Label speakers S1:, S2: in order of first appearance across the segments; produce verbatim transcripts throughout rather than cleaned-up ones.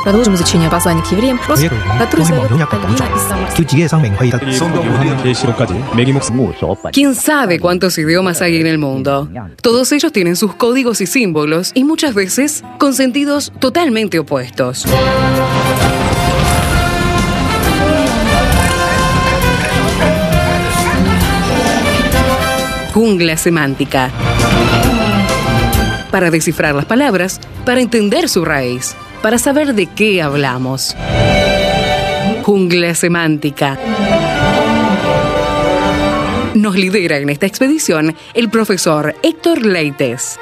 S1: Продолжим изучение послания к евреям, который ¿Quién sabe cuántos idiomas hay en el mundo? Todos ellos tienen sus códigos y símbolos, y muchas veces con sentidos totalmente opuestos. Jungla semántica. Para descifrar las palabras, para entender su raíz, para saber de qué hablamos. Jungla semántica. Nos lidera en esta expedición el profesor Héctor Leites.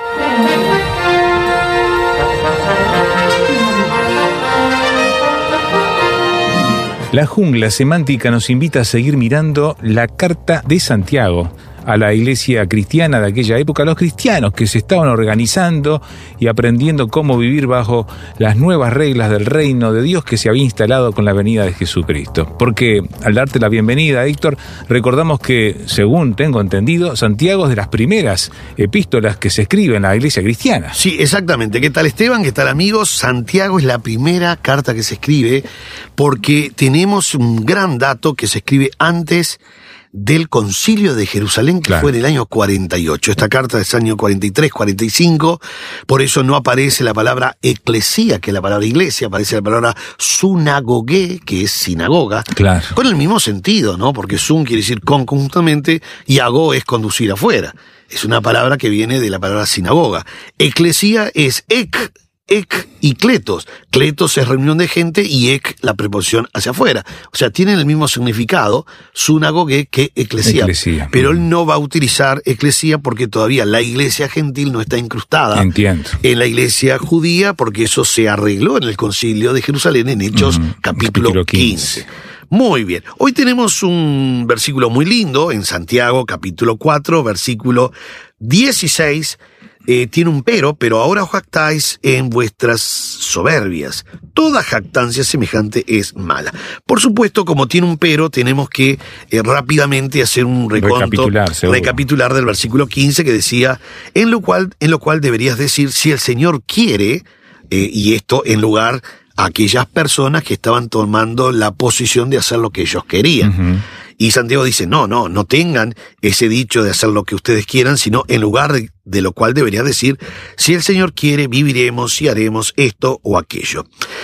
S2: La jungla semántica nos invita a seguir mirando la carta de Santiago a la iglesia cristiana de aquella época, a los cristianos que se estaban organizando y aprendiendo cómo vivir bajo las nuevas reglas del reino de Dios que se había instalado con la venida de Jesucristo. Porque al darte la bienvenida, Héctor, recordamos que, según tengo entendido, Santiago es de las primeras epístolas que se escribe en la iglesia cristiana.
S3: Sí, exactamente. ¿Qué tal, Esteban? ¿Qué tal, amigos? Santiago es la primera carta que se escribe porque tenemos un gran dato que se escribe antes del Concilio de Jerusalén, que claro. fue en el año cuarenta y ocho. Esta carta es año cuarenta y tres, cuarenta y cinco, por eso no aparece la palabra eclesía, que es la palabra iglesia, aparece la palabra sunagogue, que es sinagoga,
S2: claro.
S3: con el mismo sentido, ¿no? Porque sun quiere decir con conjuntamente y ago es conducir afuera. Es una palabra que viene de la palabra sinagoga. Eclesía es ek, ek y kletos. Kletos es reunión de gente y ek la preposición hacia afuera. O sea, tienen el mismo significado, sunagogue, que eclesía.
S2: eclesía.
S3: Pero él no va a utilizar eclesía porque todavía la iglesia gentil no está incrustada
S2: Entiendo.
S3: en la iglesia judía, porque eso se arregló en el Concilio de Jerusalén en Hechos mm, capítulo, capítulo quince. Muy bien. Hoy tenemos un versículo muy lindo en Santiago capítulo cuatro, versículo dieciséis. Eh, tiene un pero, pero ahora os jactáis en vuestras soberbias. Toda jactancia semejante es mala. Por supuesto, como tiene un pero, tenemos que eh, rápidamente hacer un reconto,
S2: recapitular,
S3: recapitular del versículo quince que decía, en lo cual, en lo cual deberías decir, si el Señor quiere, eh, y esto en lugar a aquellas personas que estaban tomando la posición de hacer lo que ellos querían. Uh-huh. Y Santiago dice, no, no, no tengan ese dicho de hacer lo que ustedes quieran, sino en lugar de, de lo cual debería decir, si el Señor quiere, viviremos y haremos esto o aquello.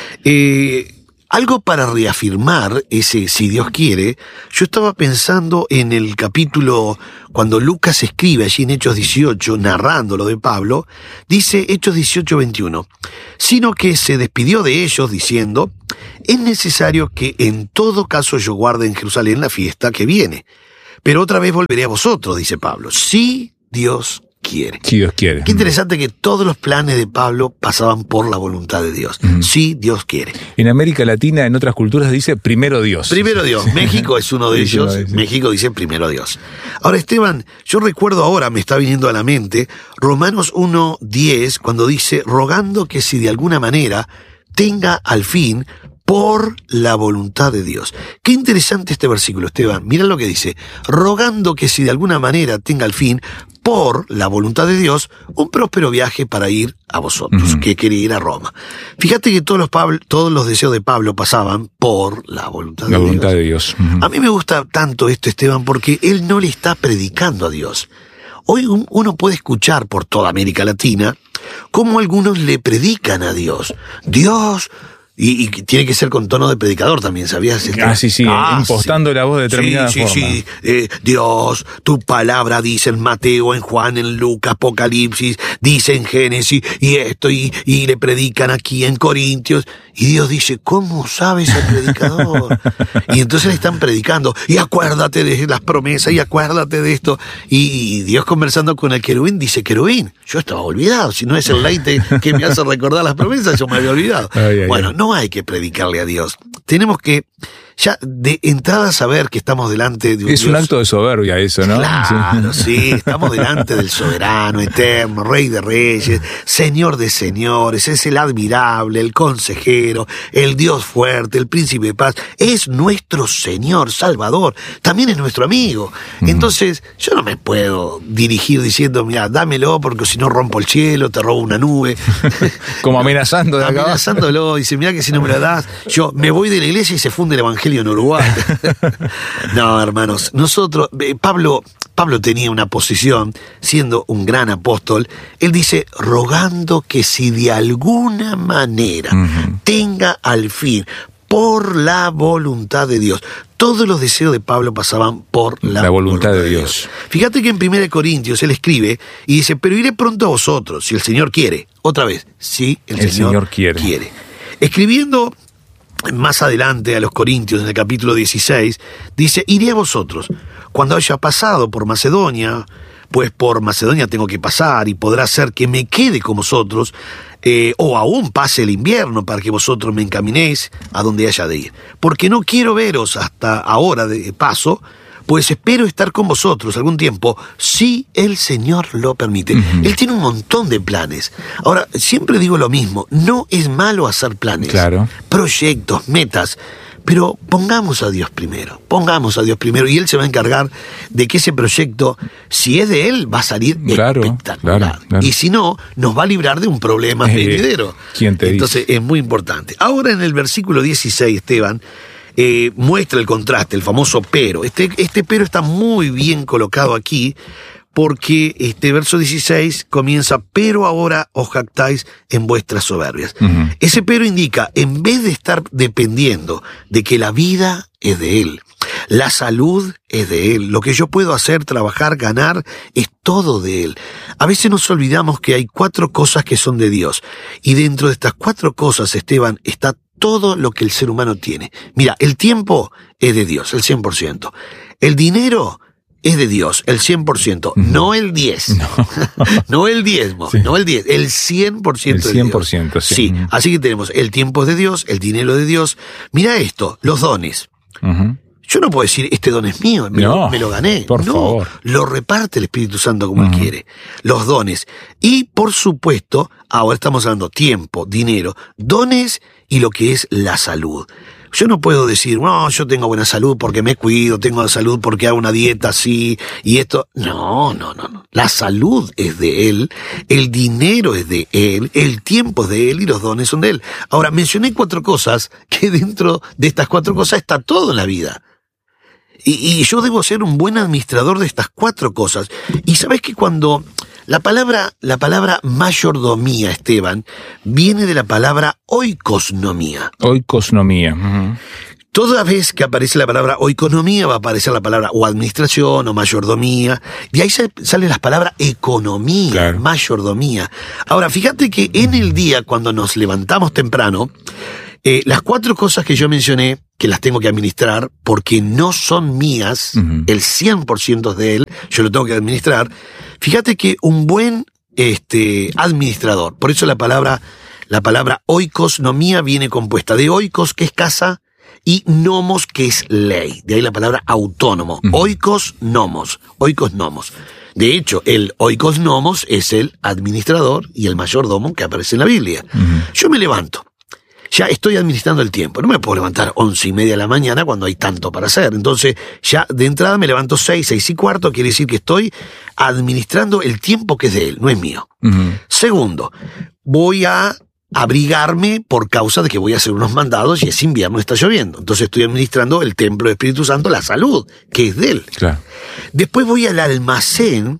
S3: Eh, algo para reafirmar ese si Dios quiere, yo estaba pensando en el capítulo, cuando Lucas escribe allí en Hechos dieciocho, narrando lo de Pablo, dice Hechos dieciocho, veintiuno, sino que se despidió de ellos diciendo, es necesario que en todo caso yo guarde en Jerusalén la fiesta que viene. Pero otra vez volveré a vosotros, dice Pablo, si Dios quiere.
S2: Si Dios quiere.
S3: Qué interesante que todos los planes de Pablo pasaban por la voluntad de Dios. Uh-huh. Si Dios quiere.
S2: En América Latina, en otras culturas, dice primero Dios.
S3: Primero Dios. México es uno de ellos. México dice primero Dios. Ahora, Esteban, yo recuerdo ahora, me está viniendo a la mente, Romanos uno diez, cuando dice, rogando que si de alguna manera tenga al fin por la voluntad de Dios. Qué interesante este versículo, Esteban. Mira lo que dice. Rogando que si de alguna manera tenga al fin, por la voluntad de Dios, un próspero viaje para ir a vosotros, uh-huh. que quería ir a Roma. Fíjate que todos los, Pablo, todos los deseos de Pablo pasaban por la voluntad
S2: la
S3: de
S2: voluntad
S3: Dios.
S2: de Dios. Uh-huh.
S3: A mí me gusta tanto esto, Esteban, porque él no le está predicando a Dios. Hoy uno puede escuchar por toda América Latina cómo algunos le predican a Dios. Dios... Y, y tiene que ser con tono de predicador también, ¿sabías?
S2: Ah, sí, sí, ah, impostando
S3: sí.
S2: la voz de determinada
S3: sí,
S2: forma.
S3: Sí, sí, eh, Dios, tu palabra dice en Mateo, en Juan, en Lucas, Apocalipsis, dice en Génesis, y esto, y, y le predican aquí en Corintios, y Dios dice, ¿cómo sabe ese predicador? Y entonces le están predicando, y acuérdate de las promesas, y acuérdate de esto, y, y Dios conversando con el querubín, dice, querubín, yo estaba olvidado, si no es el leite que me hace recordar las promesas, yo me había olvidado. Ay, ay, bueno, ay. No hay que predicarle a Dios. Tenemos que ya de entrada saber que estamos delante de un
S2: Es
S3: Dios.
S2: un acto de soberbia eso, ¿no?
S3: Claro, sí, estamos delante del soberano, eterno, Rey de Reyes, Señor de Señores, es el admirable, el consejero, el Dios fuerte, el príncipe de paz, es nuestro Señor, Salvador, también es nuestro amigo. Uh-huh. Entonces, yo no me puedo dirigir diciendo, mira, dámelo porque si no rompo el cielo, te robo una nube.
S2: Como amenazando de acá.
S3: Amenazándolo, dice, mira que si no me lo das, yo me voy de la iglesia y se funde el evangelio en Uruguay. No, hermanos, nosotros, Pablo, Pablo tenía una posición, siendo un gran apóstol, él dice, rogando que si de alguna manera uh-huh. tenga al fin, por la voluntad de Dios. Todos los deseos de Pablo pasaban por la,
S2: la voluntad, voluntad de Dios.
S3: Dios. Fíjate que en primera de Corintios él escribe y dice, pero iré pronto a vosotros, si el Señor quiere. Otra vez, si el,
S2: el
S3: Señor,
S2: Señor quiere.
S3: quiere. Escribiendo más adelante a los Corintios, en el capítulo dieciséis, dice, iré a vosotros, cuando haya pasado por Macedonia, pues por Macedonia tengo que pasar, y podrá ser que me quede con vosotros, eh, o aún pase el invierno para que vosotros me encaminéis a donde haya de ir. Porque no quiero veros hasta ahora de paso, pues espero estar con vosotros algún tiempo, si el Señor lo permite. Uh-huh. Él tiene un montón de planes. Ahora, siempre digo lo mismo, no es malo hacer planes,
S2: claro.
S3: proyectos, metas, pero pongamos a Dios primero, pongamos a Dios primero, y Él se va a encargar de que ese proyecto, si es de Él, va a salir claro, espectacular. Claro, claro. Y si no, nos va a librar de un problema eh, venidero.
S2: ¿Quién te
S3: Entonces,
S2: dice?
S3: Es muy importante. Ahora en el versículo dieciséis, Esteban, Eh, muestra el contraste, el famoso pero. Este, este pero está muy bien colocado aquí, porque este verso dieciséis comienza, pero ahora os jactáis en vuestras soberbias. Uh-huh. Ese pero indica, en vez de estar dependiendo de que la vida es de Él, la salud es de Él, lo que yo puedo hacer, trabajar, ganar, es todo de Él. A veces nos olvidamos que hay cuatro cosas que son de Dios, y dentro de estas cuatro cosas, Esteban, está todo lo que el ser humano tiene. Mira, el tiempo es de Dios, el cien por ciento. El dinero es de Dios, el cien por ciento. No, no el diez. No, no el diezmo, sí. no el diez, el cien por ciento.
S2: El cien por ciento,
S3: sí. sí. Así que tenemos el tiempo es de Dios, el dinero es de Dios. Mira esto, los dones. Uh-huh. Yo no puedo decir, este don es mío, me, no, lo, me lo gané.
S2: Por
S3: no,
S2: favor.
S3: Lo reparte el Espíritu Santo como uh-huh. Él quiere. Los dones. Y, por supuesto, ahora estamos hablando tiempo, dinero, dones y lo que es la salud. Yo no puedo decir, no, yo tengo buena salud porque me cuido, tengo salud porque hago una dieta así y esto. No, no, no, no. La salud es de Él, el dinero es de Él, el tiempo es de Él y los dones son de Él. Ahora, mencioné cuatro cosas que dentro de estas cuatro cosas está todo en la vida. Y, y yo debo ser un buen administrador de estas cuatro cosas. Y sabes que cuando la palabra, la palabra mayordomía, Esteban, viene de la palabra oikosnomía.
S2: Oikosnomía. Uh-huh.
S3: Toda vez que aparece la palabra oikonomía va a aparecer la palabra o administración o mayordomía. De ahí salen las palabras economía, claro. mayordomía. Ahora, fíjate que en el día cuando nos levantamos temprano, Eh, las cuatro cosas que yo mencioné, que las tengo que administrar porque no son mías, uh-huh. el cien por ciento es de Él, yo lo tengo que administrar. Fíjate que un buen este, administrador, por eso la palabra, la palabra oikosnomía viene compuesta de oikos, que es casa, y nomos, que es ley. De ahí la palabra autónomo. Uh-huh. Oikos nomos, oikos nomos. De hecho, el oikos nomos es el administrador y el mayordomo que aparece en la Biblia. Uh-huh. Yo me levanto. Ya estoy administrando el tiempo. No me puedo levantar once y media de la mañana cuando hay tanto para hacer. Entonces, ya de entrada me levanto seis, seis y cuarto. Quiere decir que estoy administrando el tiempo que es de Él, no es mío. Uh-huh. Segundo, voy a abrigarme por causa de que voy a hacer unos mandados y es invierno, está lloviendo. Entonces estoy administrando el templo del Espíritu Santo, la salud, que es de Él.
S2: Claro.
S3: Después voy al almacén.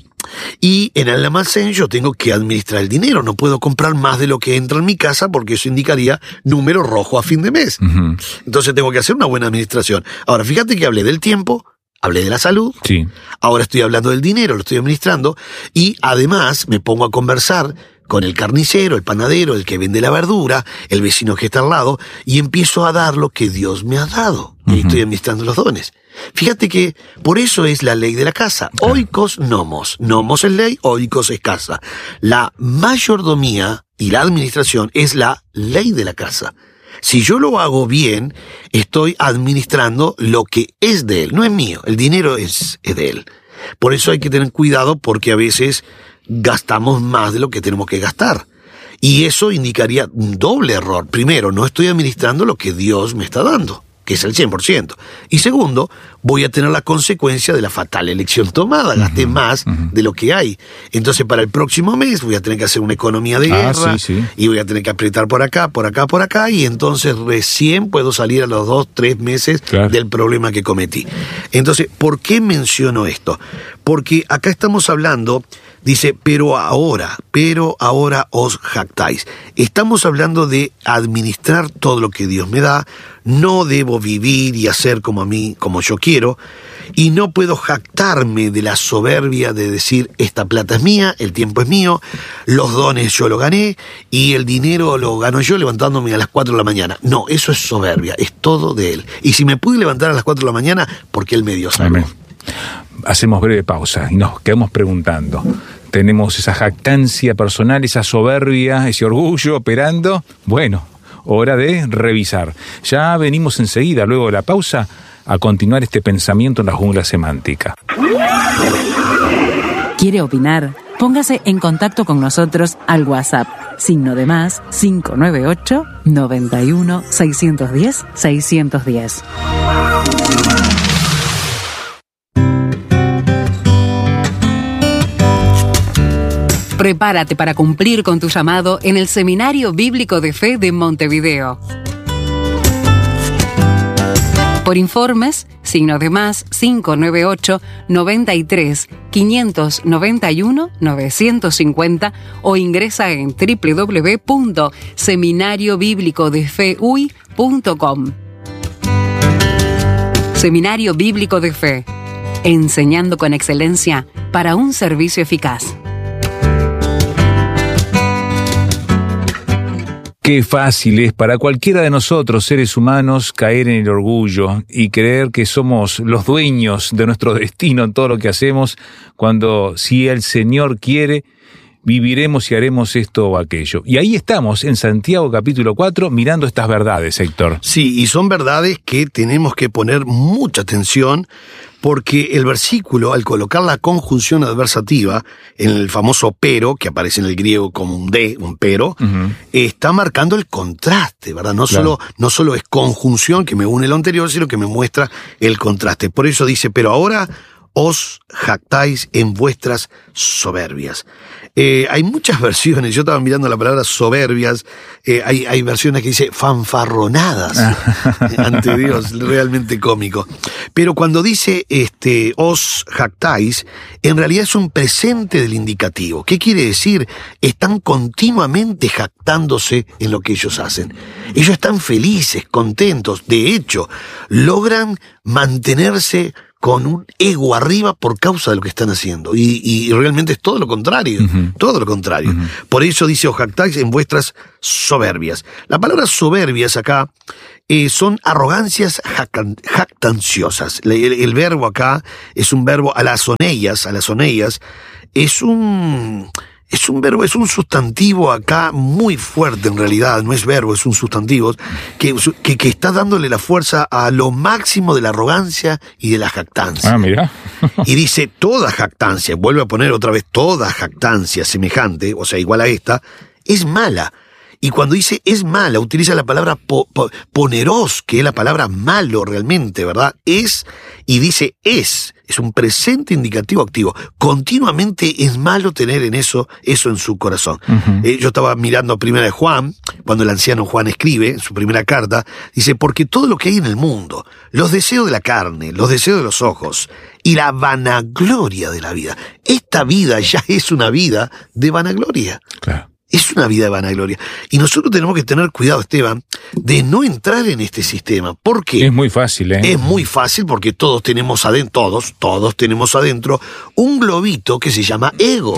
S3: Y en el almacén yo tengo que administrar el dinero. No puedo comprar más de lo que entra en mi casa porque eso indicaría número rojo a fin de mes. Uh-huh. Entonces tengo que hacer una buena administración. Ahora, fíjate que hablé del tiempo, hablé de la salud.
S2: Sí.
S3: Ahora estoy hablando del dinero, lo estoy administrando. Y además me pongo a conversar con el carnicero, el panadero, el que vende la verdura, el vecino que está al lado, y empiezo a dar lo que Dios me ha dado. Uh-huh. Y estoy administrando los dones. Fíjate que por eso es la ley de la casa. Oikos nomos. Nomos es ley, oikos es casa. La mayordomía y la administración es la ley de la casa. Si yo lo hago bien, estoy administrando lo que es de Él, no es mío, el dinero es, es de Él. Por eso hay que tener cuidado porque a veces gastamos más de lo que tenemos que gastar. Y eso indicaría un doble error. Primero, no estoy administrando lo que Dios me está dando, que es el cien por ciento. Y segundo, voy a tener la consecuencia de la fatal elección tomada. Gasté uh-huh, más uh-huh. de lo que hay. Entonces, para el próximo mes voy a tener que hacer una economía de guerra
S2: ah, sí, sí.
S3: y voy a tener que apretar por acá, por acá, por acá, y entonces recién puedo salir a los dos, tres meses claro. del problema que cometí. Entonces, ¿por qué menciono esto? Porque acá estamos hablando... Dice, pero ahora, pero ahora os jactáis. Estamos hablando de administrar todo lo que Dios me da. No debo vivir y hacer como a mí, como yo quiero. Y no puedo jactarme de la soberbia de decir, esta plata es mía, el tiempo es mío, los dones yo lo gané y el dinero lo gano yo levantándome a las cuatro de la mañana. No, eso es soberbia, es todo de Él. Y si me pude levantar a las cuatro de la mañana, porque Él me dio salud.
S2: Hacemos breve pausa y nos quedamos preguntando. Tenemos esa jactancia personal, esa soberbia, ese orgullo operando. Bueno, hora de revisar. Ya venimos enseguida, luego de la pausa, a continuar este pensamiento en la jungla semántica.
S4: ¿Quiere opinar? Póngase en contacto con nosotros al WhatsApp. Signo de más cinco nueve ocho, noventa y uno, seiscientos diez, seiscientos diez.
S1: Prepárate para cumplir con tu llamado en el Seminario Bíblico de Fe de Montevideo. Por informes, signo de más cinco nueve ocho, noventa y tres, quinientos noventa y uno, novecientos cincuenta o ingresa en doble u doble u doble u punto seminario bíblico de fe u i punto com. Seminario Bíblico de Fe, enseñando con excelencia para un servicio eficaz.
S2: Qué fácil es para cualquiera de nosotros, seres humanos, caer en el orgullo y creer que somos los dueños de nuestro destino en todo lo que hacemos, cuando si el Señor quiere, viviremos y haremos esto o aquello. Y ahí estamos, en Santiago capítulo cuatro, mirando estas verdades, Héctor.
S3: Sí, y son verdades que tenemos que poner mucha atención, porque el versículo, al colocar la conjunción adversativa, en el famoso pero, que aparece en el griego como un de, un pero, uh-huh. está marcando el contraste, ¿verdad? No, claro. solo, no solo es conjunción que me une lo anterior, sino que me muestra el contraste. Por eso dice, pero ahora os jactáis en vuestras soberbias. Eh, hay muchas versiones, yo estaba mirando la palabra soberbias, eh, hay, hay versiones que dice fanfarronadas ante Dios, realmente cómico. Pero cuando dice este, os jactáis, en realidad es un presente del indicativo. ¿Qué quiere decir? Están continuamente jactándose en lo que ellos hacen. Ellos están felices, contentos, de hecho, logran mantenerse con un ego arriba por causa de lo que están haciendo. Y, y realmente es todo lo contrario, uh-huh. todo lo contrario. Uh-huh. Por eso dice, os jactáis en vuestras soberbias. La palabra soberbias acá eh, son arrogancias jactan, jactanciosas. El, el, el verbo acá es un verbo alasoneias, alasoneias, es un... Es un verbo, es un sustantivo acá muy fuerte en realidad, no es verbo, es un sustantivo que, que, que está dándole la fuerza a lo máximo de la arrogancia y de la jactancia.
S2: Ah, mira.
S3: Y dice toda jactancia, vuelve a poner otra vez toda jactancia semejante, o sea, igual a esta, es mala. Y cuando dice es mala, utiliza la palabra po, po, poneros, que es la palabra malo realmente, ¿verdad? Es, y dice es, es un presente indicativo activo. Continuamente es malo tener en eso, eso en su corazón. Uh-huh. Eh, yo estaba mirando Primera de Juan, cuando el anciano Juan escribe, en su primera carta, dice, porque todo lo que hay en el mundo, los deseos de la carne, los deseos de los ojos, y la vanagloria de la vida, esta vida ya es una vida de vanagloria. Claro. Es una vida de vanagloria. Y nosotros tenemos que tener cuidado, Esteban, de no entrar en este sistema. ¿Por qué?
S2: Es muy fácil, ¿eh?
S3: Es muy fácil porque todos tenemos adentro, todos, todos tenemos adentro un globito que se llama ego.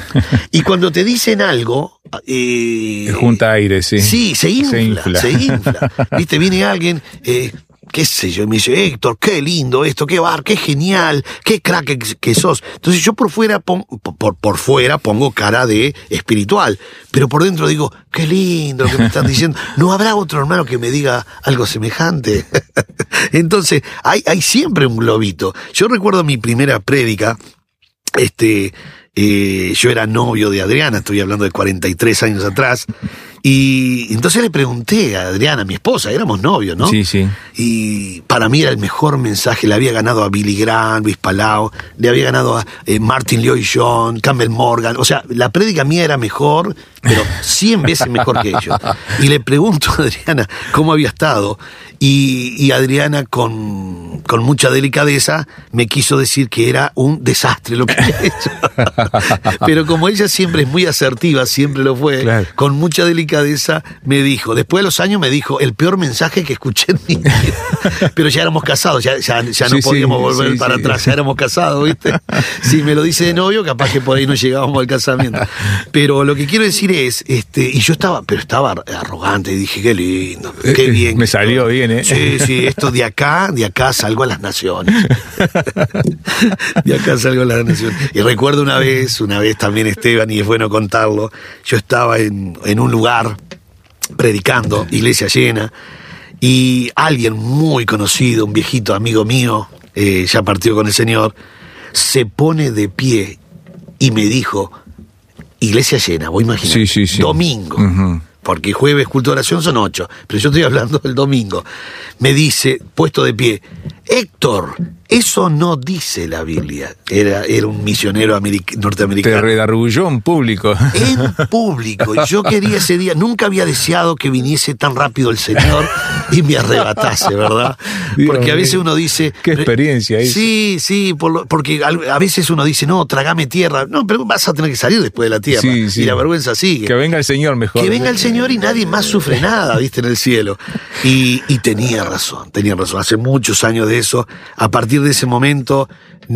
S3: Y cuando te dicen algo... Eh,
S2: junta aire, sí.
S3: Sí, se infla, se infla. Se infla. Viste, viene alguien... Eh, qué sé yo, y me dice, Héctor, qué lindo esto, qué bar, qué genial, qué crack que, que sos. Entonces yo por fuera, pon, por, por fuera pongo cara de espiritual, pero por dentro digo, qué lindo lo que me están diciendo. ¿No habrá otro hermano que me diga algo semejante? Entonces, hay, hay siempre un globito. Yo recuerdo mi primera prédica, este, eh, yo era novio de Adriana, estoy hablando de cuarenta y tres años atrás, y entonces le pregunté a Adriana, mi esposa, éramos novios, ¿no?
S2: Sí, sí.
S3: Y para mí era el mejor mensaje, le había ganado a Billy Graham, Luis Palau, le había ganado a eh, Martin Lloyd-Jones, Campbell Morgan, o sea, la prédica mía era mejor, pero cien veces mejor que ellos. Y le pregunto a Adriana cómo había estado, y, y Adriana con, con mucha delicadeza me quiso decir que era un desastre lo que había hecho. Pero como ella siempre es muy asertiva, siempre lo fue, claro, con mucha delicadeza me dijo, después de los años me dijo, el peor mensaje que escuché en mi vida. Pero ya éramos casados, ya, ya, ya no sí, podíamos sí, volver sí, para sí. atrás, ya éramos casados, ¿viste? Si me lo dice de novio, capaz que por ahí no llegábamos al casamiento. Pero lo que quiero decir es, este, y yo estaba, pero estaba arrogante, y dije, qué lindo, qué bien.
S2: Me salió bien, ¿eh?
S3: Sí, sí, esto de acá, de acá salgo a las naciones. De acá salgo a las naciones. Y recuerdo una vez, una vez también, Esteban, y es bueno contarlo, yo estaba en, en un lugar predicando, iglesia llena, y alguien muy conocido, un viejito amigo mío, eh, ya partió con el Señor, se pone de pie y me dijo, iglesia llena, vos imaginás, sí, sí, sí. domingo, uh-huh, porque jueves culto de oración son ocho, pero yo estoy hablando del domingo, me dice, puesto de pie, Héctor, eso no dice la Biblia. Era, era un misionero americ- norteamericano.
S2: Te redargulló en público.
S3: En público. Y yo quería ese día, nunca había deseado que viniese tan rápido el Señor y me arrebatase, ¿verdad? Porque a veces uno dice...
S2: Qué experiencia eso.
S3: Sí, sí, por lo, porque a veces uno dice, no, trágame tierra. No, pero vas a tener que salir después de la tierra. Sí, sí. Y la vergüenza sigue.
S2: Que venga el Señor mejor.
S3: Que venga el Señor y nadie más sufre nada, viste, en el cielo. Y, y tenía razón, tenía razón. Hace muchos años de eso, a partir de ese momento,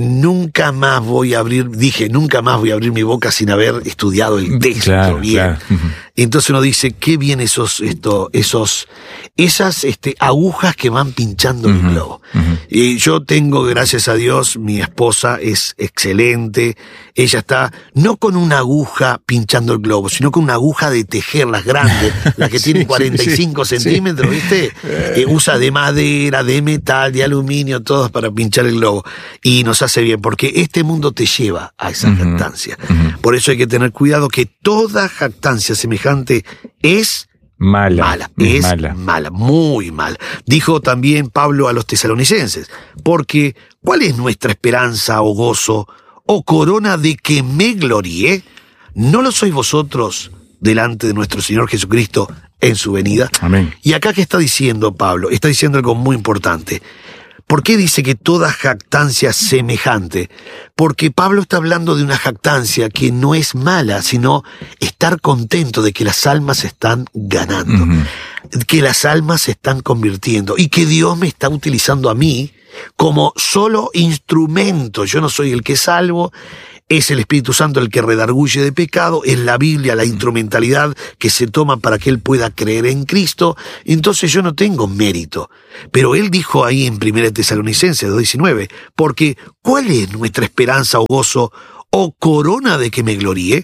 S3: nunca más voy a abrir, dije, nunca más voy a abrir mi boca sin haber estudiado el texto, claro, bien. Claro. Uh-huh. Entonces uno dice, qué bien esos, esto, esos, esas, este, agujas que van pinchando uh-huh, el globo. Uh-huh. Y yo tengo, gracias a Dios, mi esposa es excelente. Ella está, no con una aguja pinchando el globo, sino con una aguja de tejer, las grandes, las que sí, tienen cuarenta y cinco sí, centímetros, sí. ¿viste? Eh, usa de madera, de metal, de aluminio, todas para pinchar el globo. Y nos hace bien, porque este mundo te lleva a esa uh-huh, jactancia. Uh-huh. Por eso hay que tener cuidado que toda jactancia semejante es
S2: mala.
S3: Mala, es mala. mala, muy mala. Dijo también Pablo a los tesalonicenses, porque ¿cuál es nuestra esperanza o gozo o corona de que me gloríe? ¿No lo sois vosotros delante de nuestro Señor Jesucristo en su venida?
S2: Amén.
S3: Y acá, ¿qué está diciendo Pablo? Está diciendo algo muy importante. ¿Por qué dice que toda jactancia semejante? Porque Pablo está hablando de una jactancia que no es mala, sino estar contento de que las almas se están ganando, uh-huh, que las almas se están convirtiendo y que Dios me está utilizando a mí como solo instrumento. Yo no soy el que salvo, es el Espíritu Santo el que redarguye de pecado, es la Biblia, la instrumentalidad que se toma para que él pueda creer en Cristo. Entonces yo no tengo mérito. Pero él dijo ahí en primera Tesalonicenses dos diecinueve, porque ¿cuál es nuestra esperanza o gozo o corona de que me gloríe?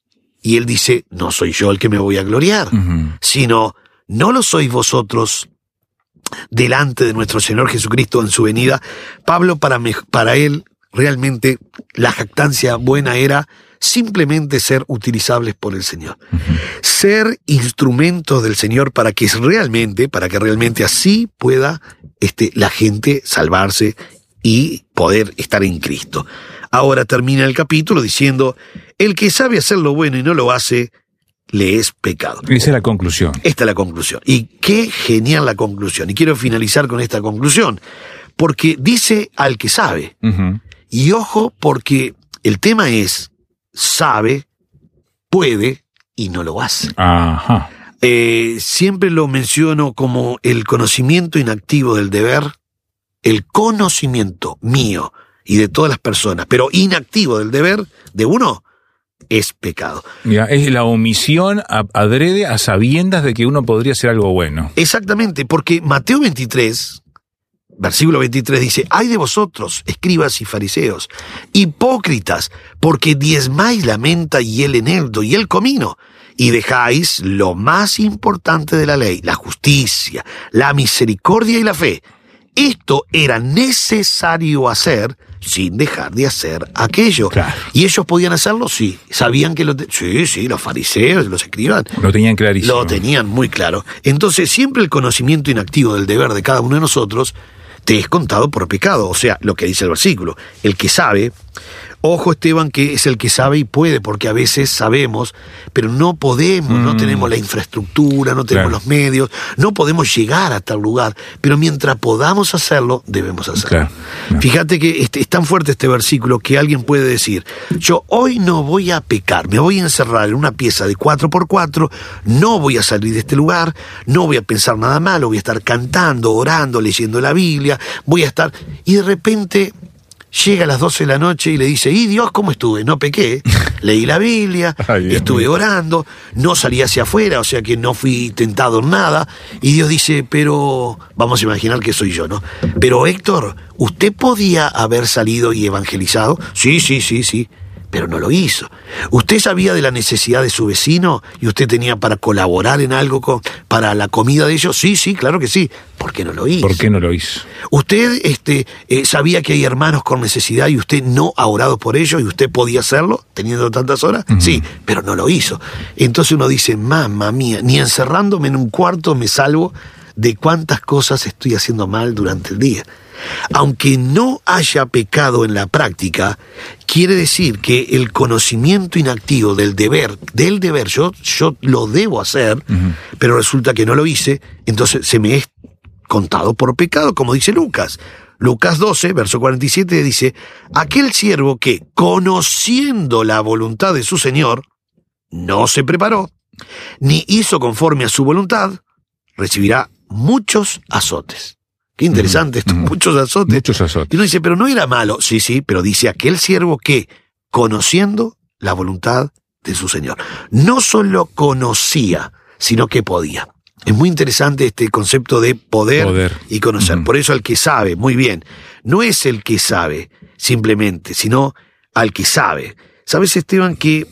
S3: Y él dice, no soy yo el que me voy a gloriar, uh-huh, sino no lo sois vosotros delante de nuestro Señor Jesucristo en su venida. Pablo, para, me, para él, realmente la jactancia buena era simplemente ser utilizables por el Señor. Uh-huh. Ser instrumentos del Señor para que realmente, para que realmente así pueda este, la gente salvarse y poder estar en Cristo. Ahora termina el capítulo diciendo, el que sabe hacer lo bueno y no lo hace, le es pecado.
S2: Esa es la conclusión.
S3: Esta es la conclusión. Y qué genial la conclusión. Y quiero finalizar con esta conclusión, porque dice al que sabe. Uh-huh. Y ojo, porque el tema es, sabe, puede y no lo hace.
S2: Ajá.
S3: Eh, siempre lo menciono como el conocimiento inactivo del deber, el conocimiento mío y de todas las personas, pero inactivo del deber de uno, es pecado.
S2: Ya, es la omisión adrede a sabiendas de que uno podría hacer algo bueno.
S3: Exactamente, porque Mateo veintitrés versículo veintitrés dice, ¡ay de vosotros, escribas y fariseos, hipócritas, porque diezmáis la menta y el eneldo y el comino, y dejáis lo más importante de la ley, la justicia, la misericordia y la fe! Esto era necesario hacer sin dejar de hacer aquello.
S2: Claro.
S3: ¿Y ellos podían hacerlo? Sí. ¿Sabían que lo te- Sí, sí, los fariseos, los escribas.
S2: Lo tenían clarísimo.
S3: Lo tenían muy claro. Entonces, siempre el conocimiento inactivo del deber de cada uno de nosotros te es contado por pecado. O sea, lo que dice el versículo. El que sabe, ojo Esteban, que es el que sabe y puede, porque a veces sabemos, pero no podemos,
S2: Mm.
S3: no tenemos la infraestructura, no tenemos
S2: Claro.
S3: los medios, no podemos llegar a tal lugar, pero mientras podamos hacerlo, debemos hacerlo.
S2: Claro, claro.
S3: Fíjate que este, es tan fuerte este versículo que alguien puede decir, yo hoy no voy a pecar, me voy a encerrar en una pieza de cuatro por cuatro, no voy a salir de este lugar, no voy a pensar nada malo, voy a estar cantando, orando, leyendo la Biblia, voy a estar... Y de repente llega a las doce de la noche y le dice, ¿y Dios cómo estuve? No pequé, leí la Biblia,
S2: Ay, Dios
S3: estuve
S2: mío.
S3: orando, no salí hacia afuera, o sea que no fui tentado en nada. Y Dios dice, pero vamos a imaginar que soy yo, ¿no? Pero Héctor, ¿usted podía haber salido y evangelizado? Sí, sí, sí, sí, pero no lo hizo. ¿Usted sabía de la necesidad de su vecino y usted tenía para colaborar en algo con, para la comida de ellos? Sí, sí, claro que sí. ¿Por qué no lo hizo?
S2: ¿Por qué no lo hizo?
S3: ¿Usted este, eh, sabía que hay hermanos con necesidad y usted no ha orado por ellos y usted podía hacerlo teniendo tantas horas?
S2: Ujú.
S3: Sí, pero no lo hizo. Entonces uno dice, mamma mía, ni encerrándome en un cuarto me salvo de cuántas cosas estoy haciendo mal durante el día. Aunque no haya pecado en la práctica, quiere decir que el conocimiento inactivo del deber, del deber, yo, yo lo debo hacer,
S2: Ujú.
S3: pero resulta que no lo hice, entonces se me es contado por pecado, como dice Lucas. Lucas doce, verso cuarenta y siete, dice, aquel siervo que, conociendo la voluntad de su Señor, no se preparó, ni hizo conforme a su voluntad, recibirá muchos azotes. Qué interesante esto,
S2: Ujú.
S3: muchos azotes.
S2: Muchos
S3: Y
S2: azotes.
S3: uno dice, pero no era malo. Sí, sí, pero dice aquel siervo que, conociendo la voluntad de su Señor, no solo conocía, sino que podía. Es muy interesante este concepto de poder,
S2: Poder.
S3: y conocer.
S2: Ujú.
S3: Por eso al que sabe, muy bien, no es el que sabe simplemente, sino al que sabe. ¿Sabes, Esteban, que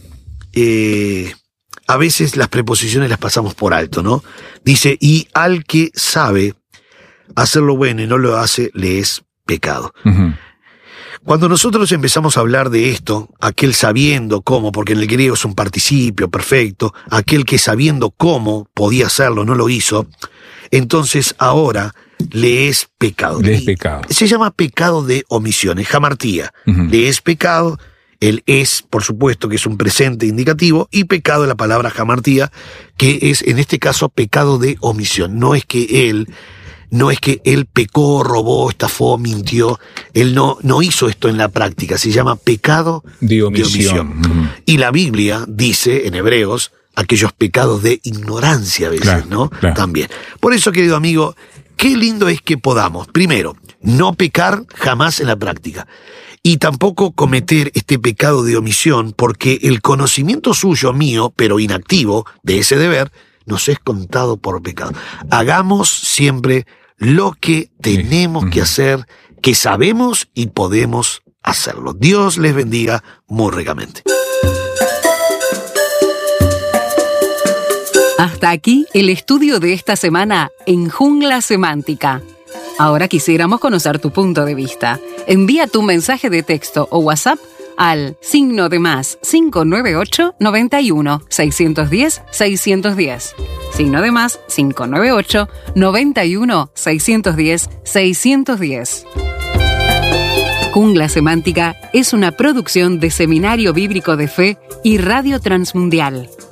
S3: eh, a veces las preposiciones las pasamos por alto, ¿no? Dice, y al que sabe hacer lo bueno y no lo hace, le es pecado.
S2: Ujú.
S3: Cuando nosotros empezamos a hablar de esto, aquel sabiendo cómo, porque en el griego es un participio perfecto, aquel que sabiendo cómo podía hacerlo, no lo hizo, entonces ahora le es pecado.
S2: Le es
S3: Y
S2: pecado.
S3: se llama pecado de omisión, es jamartía.
S2: Ujú.
S3: Le es pecado, el es, por supuesto, que es un presente indicativo, y pecado es la palabra jamartía, que es, en este caso, pecado de omisión. No es que él... No es que él pecó, robó, estafó, mintió. Él no, no hizo esto en la práctica. Se llama pecado
S2: De omisión. Ujú.
S3: Y la Biblia dice, en Hebreos, aquellos pecados de ignorancia a veces,
S2: Claro,
S3: ¿no?
S2: claro.
S3: También. Por eso, querido amigo, qué lindo es que podamos, primero, no pecar jamás en la práctica. Y tampoco cometer este pecado de omisión, porque el conocimiento suyo, mío, pero inactivo, de ese deber, nos es contado por pecado. Hagamos siempre lo que tenemos
S2: Ujú.
S3: que hacer, que sabemos y podemos hacerlo. Dios les bendiga muy ricamente.
S1: Hasta aquí el estudio de esta semana en Jungla Semántica. Ahora quisiéramos conocer tu punto de vista. Envía tu mensaje de texto o WhatsApp al signo de más cinco nueve ocho, noventa y uno, seiscientos diez, seiscientos diez. Signo de más cinco nueve ocho, noventa y uno, seiscientos diez, seiscientos diez. Jungla Semántica es una producción de Seminario Bíblico de Fe y Radio Transmundial.